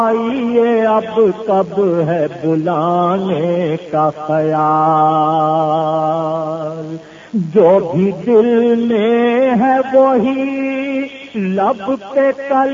आइए अब कब है बुलाने का ख्याल, जो भी दिल में है वही लब पे कल